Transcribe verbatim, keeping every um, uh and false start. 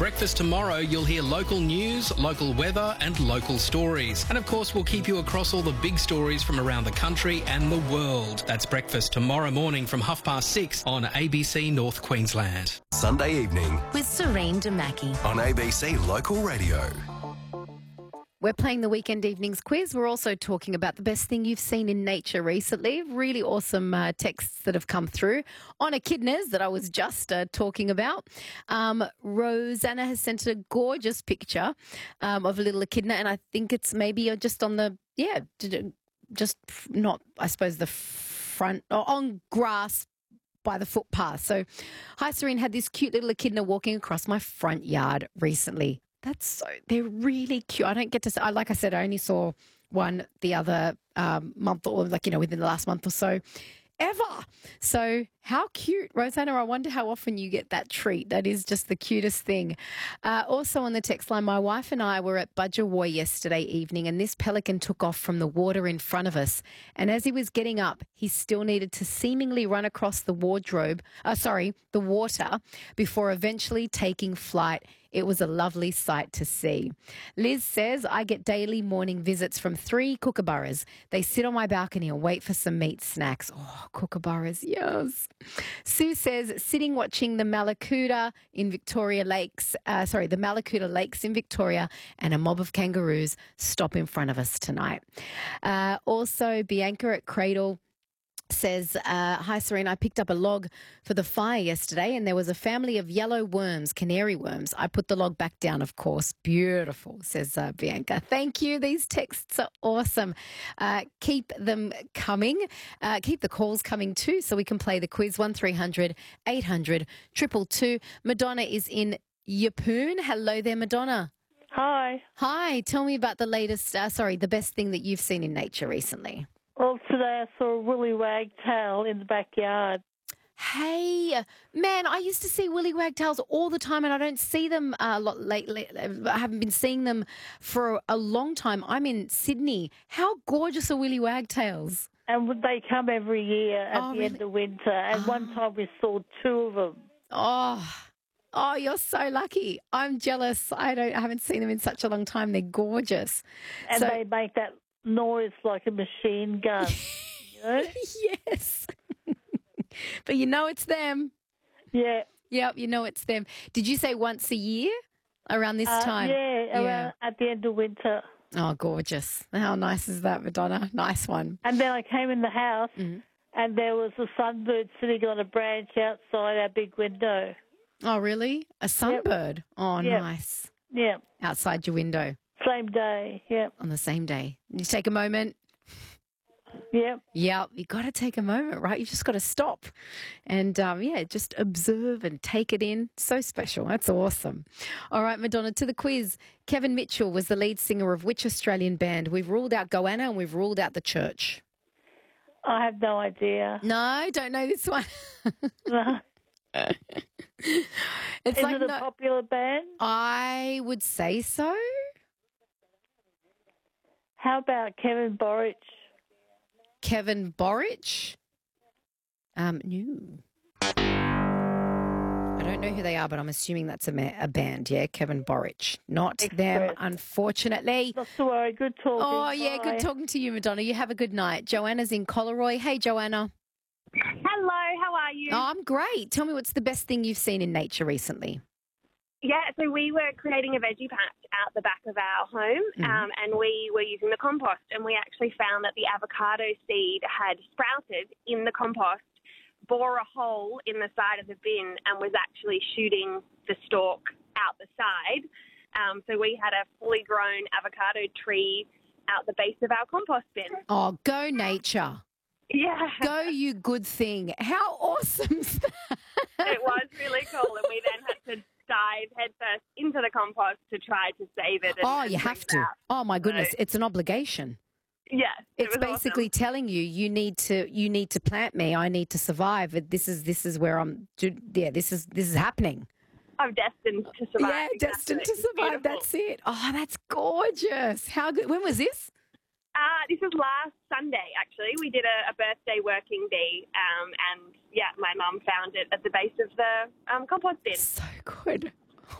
Breakfast tomorrow, you'll hear local news, local weather and local stories. And of course, we'll keep you across all the big stories from around the country and the world. That's Breakfast tomorrow morning from half past six on A B C North Queensland. Sunday evening with Serene Demaki on A B C Local Radio. We're playing the Weekend Evenings quiz. We're also talking about the best thing you've seen in nature recently. Really awesome uh, texts that have come through on echidnas that I was just uh, talking about. Um, Rosanna has sent a gorgeous picture um, of a little echidna, and I think it's maybe just on the, yeah, just not, I suppose, the front, or on grass by the footpath. So, hi, Serene, had this cute little echidna walking across my front yard recently. That's so, they're really cute. I don't get to say, like I said, I only saw one the other um, month or like, you know, within the last month or so ever. So how cute, Rosanna. I wonder how often you get that treat. That is just the cutest thing. Uh, also on the text line, my wife and I were at Budgeroi yesterday evening and this pelican took off from the water in front of us. And as he was getting up, he still needed to seemingly run across the wardrobe, uh, sorry, the water before eventually taking flight. It was a lovely sight to see. Liz says, I get daily morning visits from three kookaburras. They sit on my balcony and wait for some meat snacks. Oh, kookaburras, yes. Sue says, sitting watching the Malakuta in Victoria Lakes, uh, sorry, the Malakuta Lakes in Victoria, and a mob of kangaroos stop in front of us tonight. Uh, also, Bianca at Cradle says, uh, hi, Serene, I picked up a log for the fire yesterday and there was a family of yellow worms, canary worms. I put the log back down, of course. Beautiful, says uh, Bianca. Thank you. These texts are awesome. Uh, keep them coming. Uh, keep the calls coming too so we can play the quiz. one three hundred eight hundred two two two. Madonna is in Yeppoon. Hello there, Madonna. Hi. Hi. Tell me about the latest, uh, sorry, the best thing that you've seen in nature recently. Well, today I saw a willy wagtail in the backyard. Hey, man, I used to see willy wagtails all the time and I don't see them a lot lately. I haven't been seeing them for a long time. I'm in Sydney. How gorgeous are willy wagtails? And they come every year at Oh, the really? end of winter. And Oh. one time we saw two of them. Oh, oh, you're so lucky. I'm jealous. I don't. I haven't seen them in such a long time. They're gorgeous. And So- they make that noise like a machine gun. You know? Yes. But you know it's them. Yeah. Yep, you know it's them. Did you say once a year around this Uh, time? yeah, around at the end of winter. Oh, gorgeous. How nice is that, Madonna? Nice one. And then I came in the house Mhm. and there was a sunbird sitting on a branch outside our big window. Oh, really? A sunbird? Oh, Yep. nice. Yeah. Outside your window Same day. Yeah. on the same day. You take a moment. Yeah. Yeah, you got to take a moment, right? You just got to stop and, um, yeah, just observe and take it in. So special. That's awesome. All right, Madonna, to the quiz. Kevin Mitchell was the lead singer of which Australian band? We've ruled out Goanna and we've ruled out The Church. I have no idea. No, don't know this one. It's Is like it a no- popular band? I would say so. How about Kevin Borich? Kevin Borich? Um, no. I don't know who they are, but I'm assuming that's a, ma- a band, yeah? Kevin Borich. Not them, Express. unfortunately. Not to worry. Good talking. Oh, yeah, Bye. good talking to you, Madonna. You have a good night. Joanna's in Collaroy. Hey, Joanna. Hello, how are you? Oh, I'm great. Tell me what's the best thing you've seen in nature recently? Yeah, so we were creating a veggie patch out the back of our home, Mhm. um, and we were using the compost, and we actually found that the avocado seed had sprouted in the compost, bore a hole in the side of the bin, and was actually shooting the stalk out the side. Um, so we had a fully grown avocado tree out the base of our compost bin. Oh, go nature. Yeah, Go, you good thing. How awesome is that? it was really cool, and we then had to dive headfirst into the compost to try to save it. And, Oh, and you bring have it to. out. Oh, my goodness. So- It's an obligation. Yes, it It's was basically awesome. telling you you need to you need to plant me. I need to survive. This is this is where I'm. Yeah, this is this is happening. I'm destined to survive. Yeah, destined to Exactly. survive. Beautiful. That's it. Oh, that's gorgeous. How good? When was this? Uh, this was last Sunday, actually. We did a, a birthday working bee, um, and yeah, my mum found it at the base of the um, compost bin. So good.